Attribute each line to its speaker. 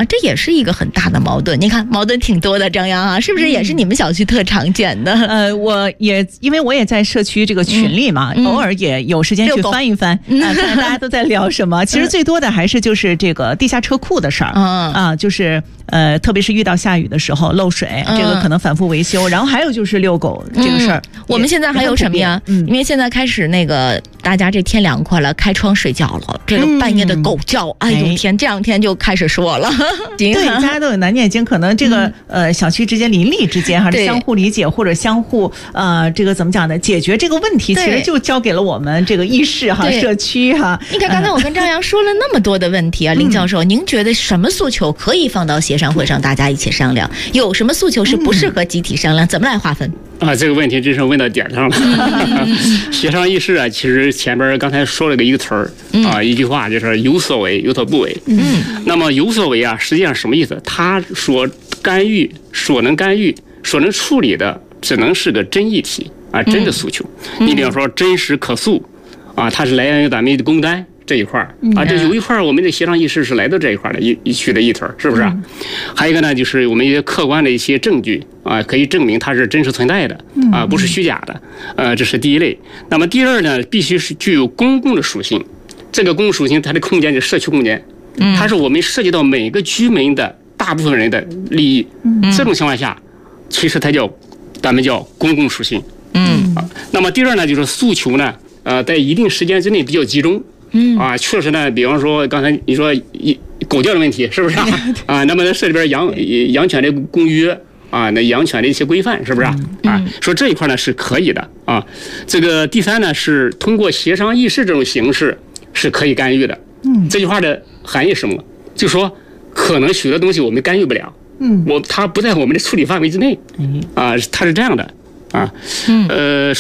Speaker 1: 啊，这也是一个很大的矛盾。你看矛盾挺多的，张扬啊，是不是也是你们小区特常见的？
Speaker 2: 我也因为我也在社区这个群里嘛，偶尔也有时间去翻一翻，看看大家都在聊什么。其实最多的还是就是这个地下车库的事儿啊，就是特别是遇到下雨的时候漏水，这个可能反复维修。然后还有就是遛狗这个事儿，
Speaker 1: 我们现在还有什么呀？因为现在开始那个大家这天凉快了，开窗睡觉了，这个半夜的狗叫，哎呦天，这两天就开始说了。
Speaker 2: 对，大家都有难念经，可能这个小区之间邻里之间还是相互理解或者相互这个怎么讲呢？解决这个问题，其实就交给了我们这个议事哈、社区哈。
Speaker 1: 你看刚才我跟张扬说了那么多的问题啊，林教授，您觉得什么诉求可以放到协商会上大家一起商量？有什么诉求是不适合集体商量？怎么来划分？
Speaker 3: 这个问题真是问到点上了。协商议事啊，其实前边刚才说了一个词儿一句话就是有所为，有所不为。那么有所为啊，实际上什么意思？他所干预、所能干预、所能处理的，只能是个真议题啊，真的诉求。你比方说真实可诉啊，它是来源于咱们的工单这一块啊，这有一块我们的协商议事是来到这一块的一区的一腿，是不是？还有一个呢，就是我们一些客观的一些证据啊，可以证明它是真实存在的啊，不是虚假的。这是第一类。那么第二呢，必须是具有公共的属性。这个公共属性，它的空间就是社区空间，它是我们涉及到每个居民的大部分人的利益。这种情况下，其实咱们叫公共属性。那么第二呢，就是诉求呢，在一定时间之内比较集中。确实呢，比方说刚才你说狗叫的问题，是不是啊？那么在这里边养犬的公约啊，那养犬的一些规范，是不是啊？说这一块呢是可以的啊。这个第三呢是通过协商议事这种形式是可以干预的。这句话的含义是什么？就说可能许多东西我们干预不了，它不在我们的处理范围之内啊，它是这样的啊。